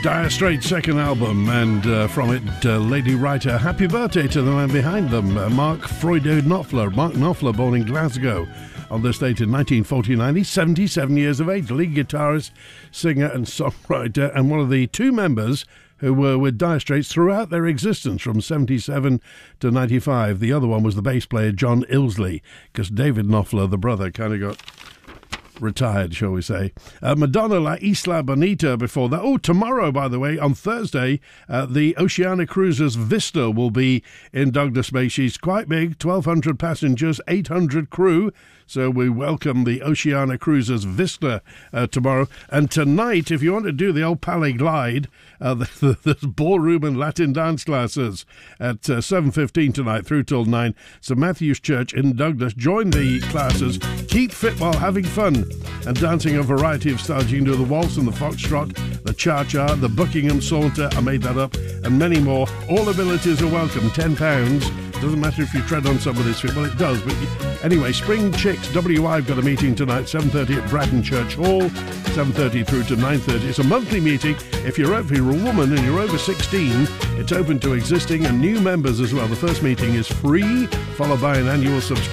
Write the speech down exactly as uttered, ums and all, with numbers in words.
Dire Straits' second album, and uh, from it, uh, Lady Writer. Happy birthday to the man behind them, uh, Mark Freude Knopfler. Mark Knopfler, born in Glasgow on this date in nineteen forty-nine. He's seventy-seven years of age, lead guitarist, singer and songwriter, and one of the two members who were with Dire Straits throughout their existence from seventy-seven to ninety-five. The other one was the bass player John Ilsley, because David Knopfler, the brother, kind of got retired, shall we say. Uh, Madonna La Isla Bonita before that. Oh, tomorrow, by the way, on Thursday, uh, the Oceania Cruises Vista will be in Douglas Bay. She's quite big, twelve hundred passengers, eight hundred crew. So we welcome the Oceania Cruises Vista uh, tomorrow. And tonight, if you want to do the old Palais Glide, uh, the, the, the ballroom and Latin dance classes at uh, seven fifteen tonight through till nine. St Matthew's Church in Douglas. Join the classes. Keep fit while having fun and dancing a variety of styles. You can do the waltz and the foxtrot, the cha-cha, the Buckingham saunter, I made that up, and many more. All abilities are welcome. ten pounds. Doesn't matter if you tread on somebody's feet. Well, it does. But anyway, Spring Chicks W I have got a meeting tonight, seven thirty at Bratton Church Hall, seven thirty through to nine thirty. It's a monthly meeting. If you're, if you're a woman and you're over sixteen, it's open to existing and new members as well. The first meeting is free, followed by an annual subscription.